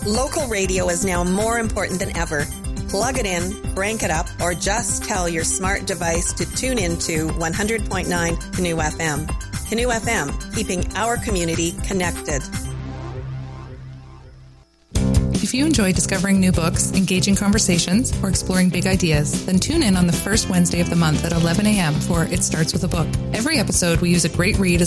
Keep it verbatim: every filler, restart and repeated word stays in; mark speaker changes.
Speaker 1: Local radio is now more important than ever. Plug it in, crank it up, or just tell your smart device to tune into one hundred point nine Canoe F M. Canoe F M, keeping our community connected.
Speaker 2: If you enjoy discovering new books, engaging conversations, or exploring big ideas, then tune in on the first Wednesday of the month at eleven a.m. for It Starts With a Book. Every episode, we use a great read